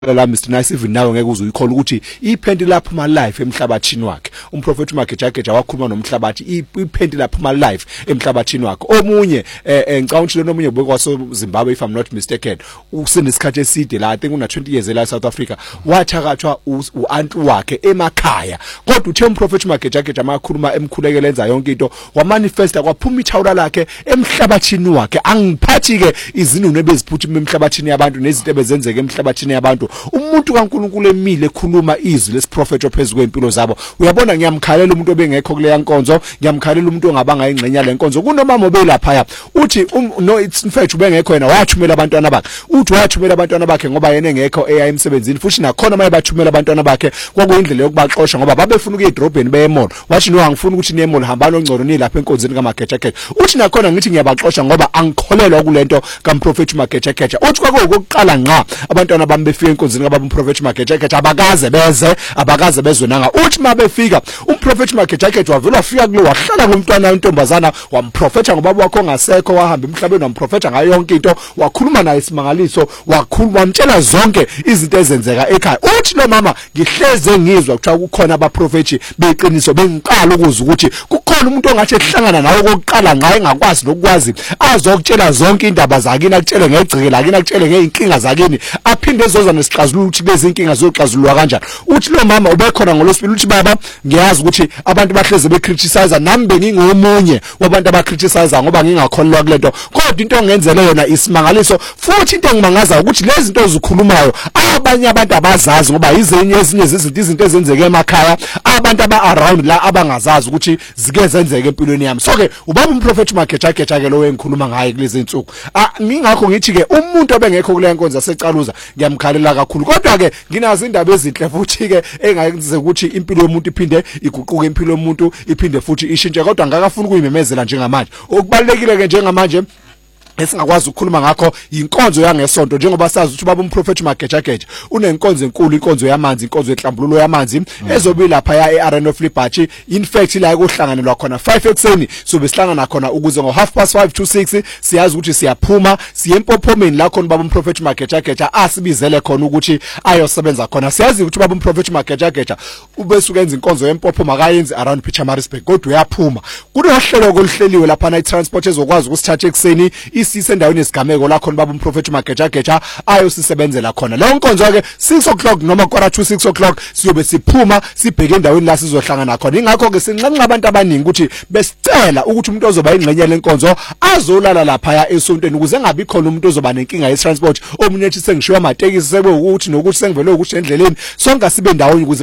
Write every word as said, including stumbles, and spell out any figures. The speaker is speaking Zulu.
la Mister Nice even nawe ngeke uze uyikhola ukuthi iphenti lapha ma live emhlabathini wakhe umprofeti uMagejageja wakhuluma nomhlabathi iphenti lapha ma live emhlabathini wakhe omunye ngicabanga ukuthi nomunye ubekwaso Zimbabwe if I'm not mistaken usenesikhathi eside la I think una twenty years la South Africa wathakathwa uantu wakhe emakhaya kodwa uthe umprofeti uMagejageja makhuluma emkhulekela enza yonke into wamanifesta kwaphuma ithawula lakhe emhlabathini wakhe angiphathi ke izinunu ebeziphuthuma emhlabathini yabantu nezinto ebezenzeke emhlabathini yabantu umuntu kaNkulunkulu emile ekhuluma izwi lesiprofeti ophezulu kwempilo zabo uyabona ngiyamkhalela umuntu obengekho kule yankonzo ngiyamkhalela umuntu ongabanga ingxenya lenkonzo kunomama obelapha uthi no it's in fact ubengekho yena wathumela abantwana bakhe uthi wathumela abantwana bakhe ngoba yena engekho eya emsebenzini futhi nakhona maye bathumela abantwana bakhe kwakuyindlela yokubaxosha ngoba babefuna ukuya edrobheni beyemall wathi no angifuni ukuthi niye mall hamba nongcono ni lapha enkonzweni kaMagejageja uthi nakhona ngithi ngiyabaxosha ngoba angikholelwa kulento kaMprofeti uMagejageja uthi kwakuyokuqala ngqa abantwana bami befika enkonzweni kababa umprofeti uMagejageja abakaze beze abakaze bezwe nanga uthi mabefika umprofeti uMagejageja wavela wafika kulo wahlala ngomntwana intombazana wamprofeta ngobaba wakho ngasekho wahamba emhlabeni wamprofeta ngayo yonke into wakhuluma naye isimangaliso wakhuluma wamtshela zonke izinto ezenzeka ekhaya uthi no mama ngihleze ngizwa kuthiwa kukhona abaprofeti beqiniso bengiqala ukuza ukuthi kukhona umuntu ongathi ehlangana nawe kokuqala ngqa engakwazi nokwazi azokutshela zonke indaba zakini akutshele ngegcike lakini akutshele ngeinkinga zakini aphinde ezoza nesixazululo ukuthi lezi inkinga zoxazululwa kanjani uthi lo mama ubekhona ngolosibili uthi baba ngiyazi ukuthi abantu bahleze becriticize nami bengingomunye wabantu abacriticize ngoba ngingakholelwa kulento kodwa into engenzele yona isimangaliso futhi into engimangaza ukuthi lezi zinto ezikhulumayo abanye abantu abazazi ngoba izenye ezinye izinto izinto ezenzeke emakhaya abantu aba around la abangazazi ukuthi zike zenzeke empilweni yami so ke ubaba umprofeti uMagejageja ke lo wengikhuluma ngaye kulezi insuku ngingakho ngithi ke umuntu obengekho kule nkonzo yasecaluza ngiyamkhalela kakhulu kodwa ke nginazo indaba ezinhle futhi ke engayenze ukuthi impilo yomuntu iphinde iguquke impilo yomuntu iphinde futhi ishintshe kodwa ngakafuna ukuyimemezela njengamanje okubalekile ke njengamanje esingakwazi ukukhuluma ngakho inkonzo yangesonto njengoba sazi ukuthi baba umprofeti uMagejageja unenkonzo enkulu inkonzo yamanzi inkonzo enhlambululo yamanzi ezobe lapha ya eArena of Liberty in fact la ukuhlanganelwa khona five ekseni sobe sihlangana khona ukuze ngo half past five to six siyazi ukuthi siyaphuma siye empophomeni la khona baba umprofeti uMagejageja asibizele khona ukuthi ayosebenza khona siyazi ukuthi baba umprofeti uMagejageja ubesukenza inkonzo yempophoma kayenzi around Pietermaritzburg kodwa uyaphuma kunohlelo kolihleliwe lapha na transport ezokwazi ukusithatha ekseni isisendaweni esigameko la khona baba umprofeti uMagejageja ayosisebenzela khona lo nkonzo ke six o'clock noma quarter to six o'clock siyobe siphuma sibheke endaweni la sizohlangana khona ingakho ke sinxanxa abantu abaningi ukuthi besicela ukuthi umuntu ozoba ingxenye lenkonzo azolala lapha ya esontweni ukuze engabi khona umuntu ozoba nenkinga ye transport omunye ethi sengishiwa amatekisi sebe ukuthi nokuthi sengivele ukuthi endleleni sonke sibe ndawonye ukuze